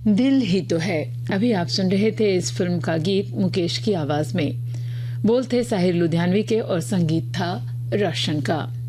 दिल ही तो है। अभी आप सुन रहे थे इस फिल्म का गीत मुकेश की आवाज में। बोल थे साहिर लुधियानवी के और संगीत था रोशन का।